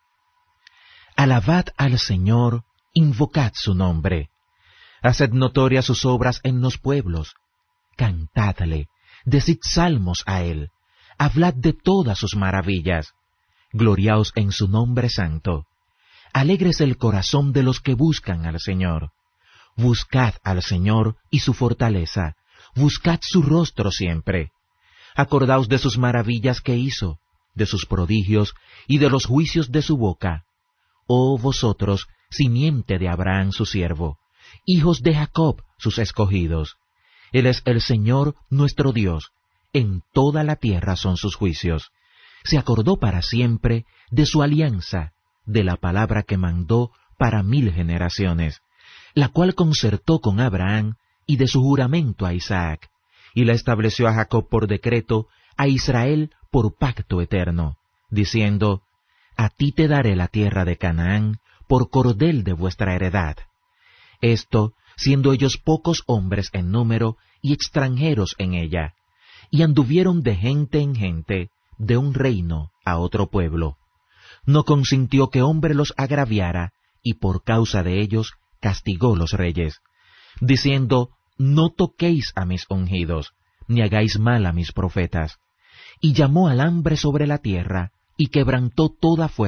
Alabad al Señor, invocad su nombre. Haced notorias sus obras en los pueblos. Cantadle, decid salmos a él. Hablad de todas sus maravillas. Gloriaos en su nombre santo. Alégrese el corazón de los que buscan al Señor. Buscad al Señor y su fortaleza. Buscad su rostro siempre. Acordaos de sus maravillas que hizo, de sus prodigios y de los juicios de su boca. Oh vosotros, simiente de Abraham su siervo, hijos de Jacob sus escogidos. Él es el Señor nuestro Dios, en toda la tierra son sus juicios. Se acordó para siempre de su alianza, de la palabra que mandó para mil generaciones, la cual concertó con Abraham y de su juramento a Isaac, y la estableció a Jacob por decreto, a Israel por pacto eterno, diciendo, a ti te daré la tierra de Canaán por cordel de vuestra heredad. Esto, siendo ellos pocos hombres en número y extranjeros en ella, y anduvieron de gente en gente, de un reino a otro pueblo. No consintió que hombre los agraviara, y por causa de ellos castigó los reyes, diciendo, no toquéis a mis ungidos, ni hagáis mal a mis profetas. Y llamó al hambre sobre la tierra, y quebrantó toda fuerza